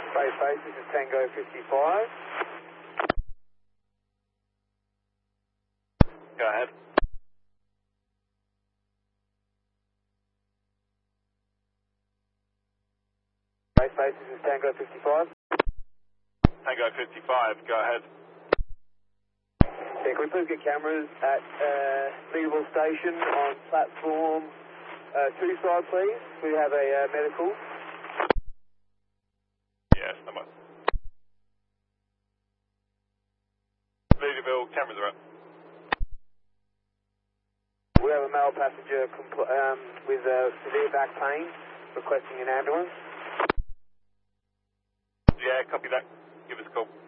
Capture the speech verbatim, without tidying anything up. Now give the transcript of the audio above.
Base base, this is Tango fifty-five. Go ahead. Base base, this is Tango fifty-five. Tango fifty-five, go ahead. Yeah, can we please get cameras at uh, Meadville Station on platform uh, two side, please? We have a uh, medical. Yes, number. Meadville, cameras are up. We have a male passenger compl um, with uh, severe back pain requesting an ambulance. Yeah, copy that. Give us a call.